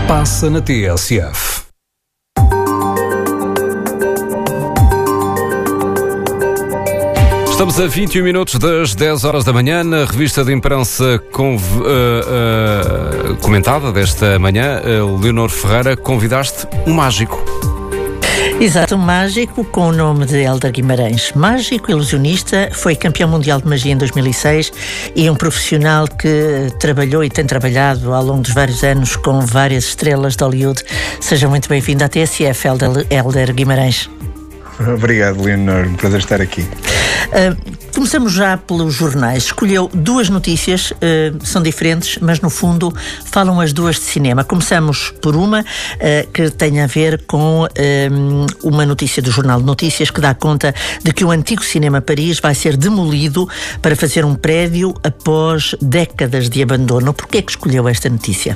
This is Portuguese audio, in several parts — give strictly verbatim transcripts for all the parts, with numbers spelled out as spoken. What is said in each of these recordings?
passa na T S F. Estamos a vinte e um minutos das dez horas da manhã, na revista de imprensa conv... uh, uh, comentada desta manhã. uh, Leonor Ferreira, convidaste um mágico. Exato, um mágico com o nome de Hélder Guimarães. Mágico, ilusionista, foi campeão mundial de magia em dois mil e seis e um profissional que trabalhou e tem trabalhado ao longo dos vários anos com várias estrelas de Hollywood. Seja muito bem-vindo à T S F, Hélder, Hélder Guimarães. Obrigado, Leonor. Um prazer estar aqui. Uh, começamos já pelos jornais. Escolheu duas notícias, uh, são diferentes, mas no fundo falam as duas de cinema. Começamos por uma uh, que tem a ver com uh, uma notícia do Jornal de Notícias que dá conta de que o antigo Cinema Paris vai ser demolido para fazer um prédio após décadas de abandono. Por que é que escolheu esta notícia?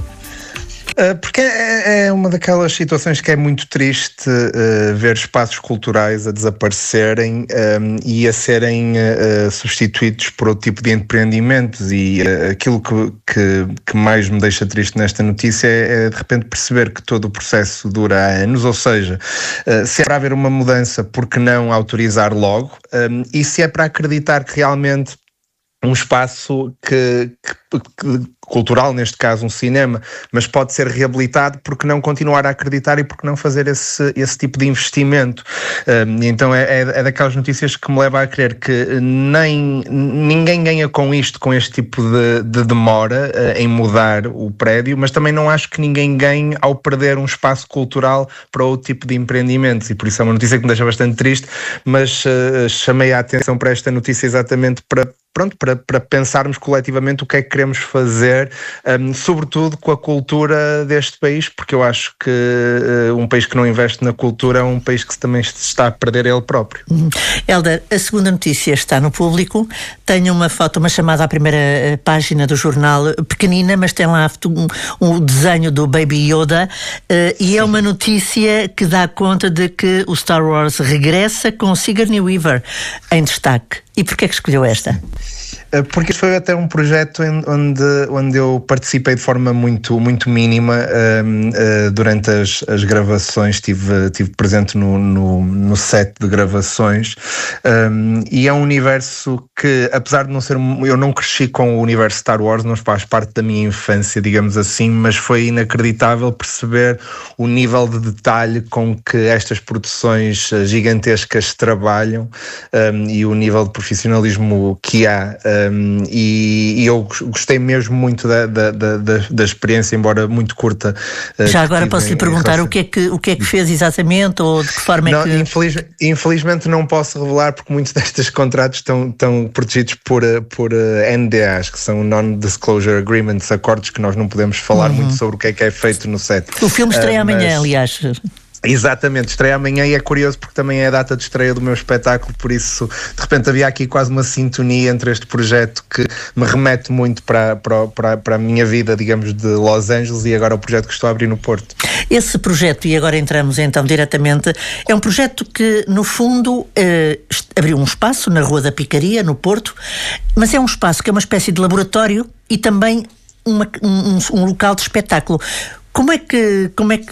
Uh, porque é, é uma daquelas situações que é muito triste uh, ver espaços culturais a desaparecerem um, e a serem uh, substituídos por outro tipo de empreendimentos, e uh, aquilo que, que, que mais me deixa triste nesta notícia é, é de repente perceber que todo o processo dura há anos, ou seja, uh, se é para haver uma mudança, por que não autorizar logo? Um, e se é para acreditar que realmente um espaço que, que, que, cultural, neste caso um cinema, mas pode ser reabilitado, porque não continuar a acreditar e porque não fazer esse, esse tipo de investimento? Um, então é, é, é daquelas notícias que me leva a crer que nem, ninguém ganha com isto, com este tipo de, de demora uh, em mudar o prédio, mas também não acho que ninguém ganhe ao perder um espaço cultural para outro tipo de empreendimentos, e por isso é uma notícia que me deixa bastante triste, mas uh, chamei a atenção para esta notícia exatamente para Pronto, para, para pensarmos coletivamente o que é que queremos fazer, um, sobretudo com a cultura deste país, porque eu acho que uh, um país que não investe na cultura é um país que também se está a perder ele próprio. Uhum. Hélder, a segunda notícia está no Público, tem uma foto, uma chamada à primeira página do jornal, pequenina, mas tem lá um, um desenho do Baby Yoda, uh, e é uma notícia que dá conta de que o Star Wars regressa com Sigourney Weaver em destaque. E porquê é que escolheu esta? Porque foi até um projeto onde, onde eu participei de forma muito, muito mínima um, uh, durante as, as gravações, estive, estive presente no, no, no set de gravações, um, e é um universo que, apesar de não ser, eu não cresci com o universo Star Wars, não faz parte da minha infância, digamos assim, mas foi inacreditável perceber o nível de detalhe com que estas produções gigantescas trabalham, um, e o nível de profissionalismo que há. Um, e, e eu gostei mesmo muito da, da, da, da experiência, embora muito curta. Uh, Já agora posso lhe perguntar o que, é que, o que é que fez exatamente, ou de que forma não, é que... Infeliz, infelizmente não posso revelar, porque muitos destes contratos estão, estão protegidos por, por uh, N D As, que são Non-Disclosure Agreements, acordos que nós não podemos falar uhum. muito sobre o que é que é feito no set. O filme estreia uh, amanhã, mas... aliás. Exatamente, estreia amanhã, e é curioso porque também é a data de estreia do meu espetáculo, por isso de repente havia aqui quase uma sintonia entre este projeto que me remete muito para, para, para, para a minha vida, digamos, de Los Angeles, e agora o projeto que estou a abrir no Porto. Esse projeto, e agora entramos então diretamente, é um projeto que no fundo eh, abriu um espaço na Rua da Picaria, no Porto, mas é um espaço que é uma espécie de laboratório e também uma, um, um local de espetáculo. Como é que, como é que,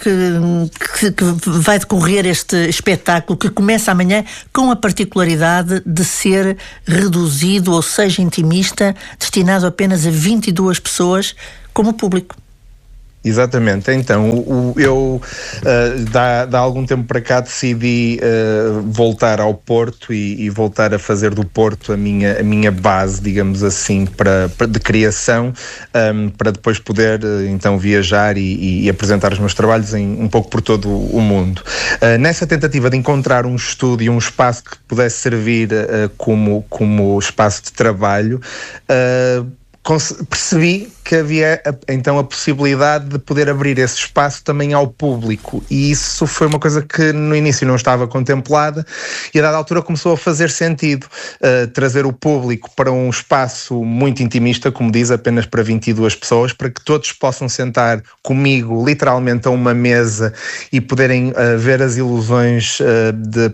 que, que vai decorrer este espetáculo que começa amanhã, com a particularidade de ser reduzido, ou seja, intimista, destinado apenas a vinte e duas pessoas como público? Exatamente, então o, eu uh, dá, dá algum tempo para cá decidi uh, voltar ao Porto e, e voltar a fazer do Porto a minha, a minha base, digamos assim, para, para, de criação, um, para depois poder uh, então viajar e, e apresentar os meus trabalhos em, um pouco por todo o mundo. Uh, nessa tentativa de encontrar um estúdio, um espaço que pudesse servir uh, como, como espaço de trabalho, uh, percebi que havia então a possibilidade de poder abrir esse espaço também ao público, e isso foi uma coisa que no início não estava contemplada, e a dada altura começou a fazer sentido uh, trazer o público para um espaço muito intimista, como diz, apenas para vinte e duas pessoas, para que todos possam sentar comigo literalmente a uma mesa e poderem uh, ver as ilusões uh, de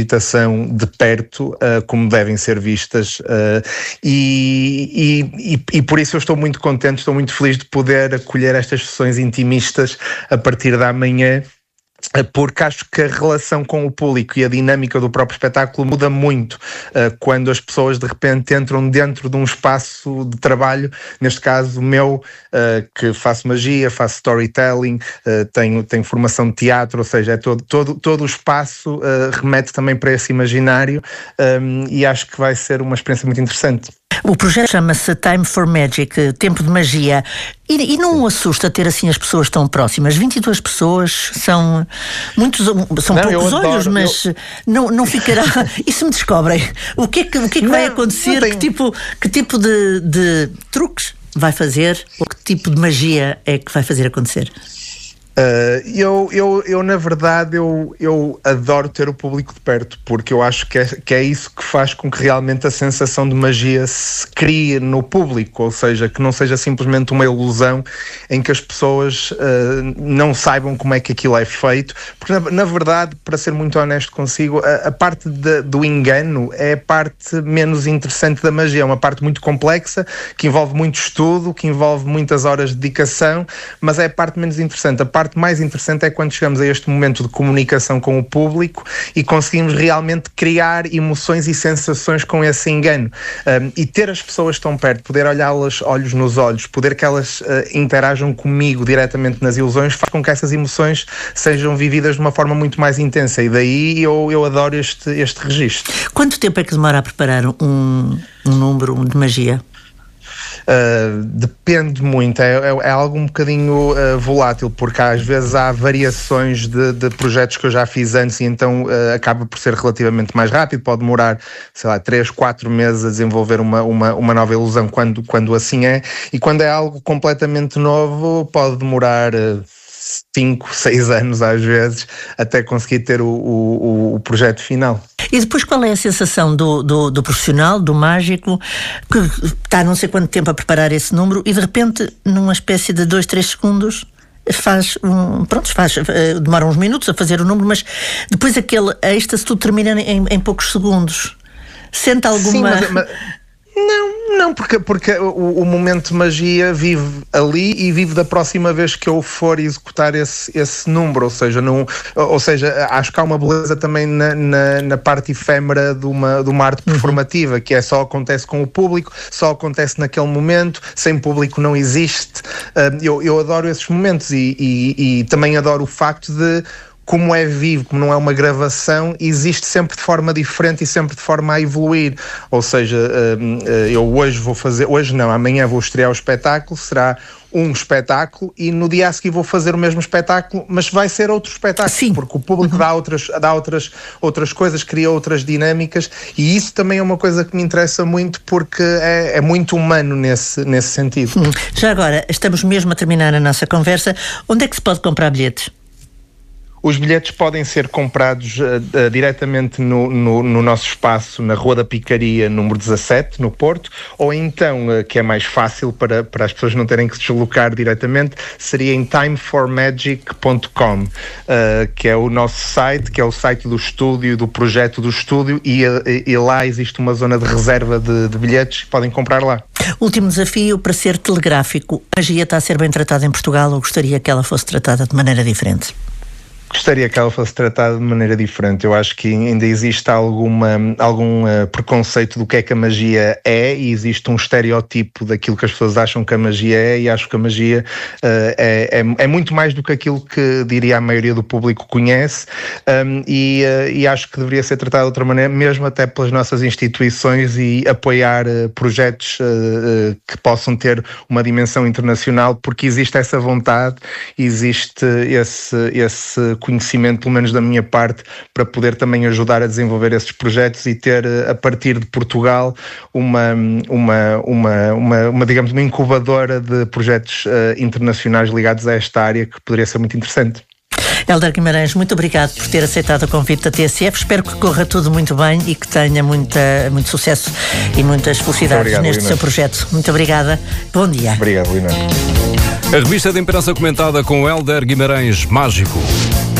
prestidigitação de perto, uh, como devem ser vistas, uh, e, e, e por isso eu estou muito contente, estou muito feliz de poder acolher estas sessões intimistas a partir da manhã, porque acho que a relação com o público e a dinâmica do próprio espetáculo muda muito uh, quando as pessoas de repente entram dentro de um espaço de trabalho, neste caso o meu, uh, que faço magia, faço storytelling, uh, tenho, tenho formação de teatro, ou seja, é todo, todo, todo o espaço uh, remete também para esse imaginário, um, e acho que vai ser uma experiência muito interessante. O projeto chama-se Time for Magic, Tempo de Magia. E, e não o assusta ter assim as pessoas tão próximas? vinte e duas pessoas são muitos, são não, poucos olhos, adoro, mas eu... não, não ficará. E se me descobrem? O que é que, o que, é que não, vai acontecer? Tenho... Que tipo, que tipo de, de truques vai fazer? Ou que tipo de magia é que vai fazer acontecer? Uh, eu, eu, eu, na verdade, eu, eu adoro ter o público de perto, porque eu acho que é, que é isso que faz com que realmente a sensação de magia se crie no público, ou seja, que não seja simplesmente uma ilusão em que as pessoas uh, não saibam como é que aquilo é feito, porque na, na verdade, para ser muito honesto consigo, a, a parte de, do engano é a parte menos interessante da magia, é uma parte muito complexa, que envolve muito estudo, que envolve muitas horas de dedicação, mas é a parte menos interessante. A parte A parte mais interessante é quando chegamos a este momento de comunicação com o público e conseguimos realmente criar emoções e sensações com esse engano. Um, e ter as pessoas tão perto, poder olhá-las olhos nos olhos, poder que elas uh, interajam comigo diretamente nas ilusões, faz com que essas emoções sejam vividas de uma forma muito mais intensa. E daí eu, eu adoro este, este registro. Quanto tempo é que demora a preparar um, um número de magia? Uh, depende muito, é, é, é algo um bocadinho uh, volátil, porque às vezes há variações de, de projetos que eu já fiz antes e então uh, acaba por ser relativamente mais rápido, pode demorar, sei lá, três, quatro meses a desenvolver uma, uma, uma nova ilusão quando, quando assim é, e quando é algo completamente novo pode demorar uh, cinco, seis anos às vezes, até conseguir ter o, o, o projeto final. E depois qual é a sensação do, do, do profissional, do mágico, que está não sei quanto tempo a preparar esse número e de repente, numa espécie de dois, três segundos, faz um, pronto, faz, demora uns minutos a fazer o número, mas depois aquele êxtase tudo termina em, em poucos segundos. Sente alguma... Sim, mas, mas... Não, não, porque, porque o, o momento de magia vive ali e vive da próxima vez que eu for executar esse, esse número, ou seja, não, ou seja, acho que há uma beleza também na, na, na parte efêmera de uma, de uma arte performativa, que é só acontece com o público, só acontece naquele momento, sem público não existe. Eu, eu adoro esses momentos e, e, e também adoro o facto de, como é vivo, como não é uma gravação, existe sempre de forma diferente e sempre de forma a evoluir. Ou seja, eu hoje vou fazer, hoje não, amanhã vou estrear o espetáculo, será um espetáculo e no dia a seguir vou fazer o mesmo espetáculo, mas vai ser outro espetáculo. Sim. Porque o público uhum. dá, outras, dá outras, outras coisas, cria outras dinâmicas e isso também é uma coisa que me interessa muito porque é, é muito humano nesse, nesse sentido. Hum. Já agora, estamos mesmo a terminar a nossa conversa. Onde é que se pode comprar bilhetes? Os bilhetes podem ser comprados uh, uh, diretamente no, no, no nosso espaço, na Rua da Picaria, número dezassete, no Porto, ou então, uh, que é mais fácil para, para as pessoas não terem que se deslocar diretamente, seria em time for magic ponto com, uh, que é o nosso site, que é o site do estúdio, do projeto do estúdio, e, e, e lá existe uma zona de reserva de, de bilhetes que podem comprar lá. Último desafio para ser telegráfico. A magia está a ser bem tratada em Portugal ou gostaria que ela fosse tratada de maneira diferente? Gostaria que ela fosse tratada de maneira diferente. Eu acho que ainda existe alguma, algum uh, preconceito do que é que a magia é e existe um estereótipo daquilo que as pessoas acham que a magia é e acho que a magia uh, é, é, é muito mais do que aquilo que, diria, a maioria do público conhece um, e, uh, e acho que deveria ser tratada de outra maneira, mesmo até pelas nossas instituições e apoiar uh, projetos uh, uh, que possam ter uma dimensão internacional, porque existe essa vontade, existe esse, esse conhecimento, pelo menos da minha parte, para poder também ajudar a desenvolver esses projetos e ter, a partir de Portugal, uma, uma, uma, uma, uma digamos, uma incubadora de projetos uh, internacionais ligados a esta área que poderia ser muito interessante. Hélder Guimarães, muito obrigado por ter aceitado o convite da T S F. Espero que corra tudo muito bem e que tenha muita, muito sucesso e muitas felicidades obrigado, neste Leonardo. Seu projeto. Muito obrigada. Bom dia. Obrigado, Leonardo. A revista de imprensa comentada com Hélder Guimarães, Mágico.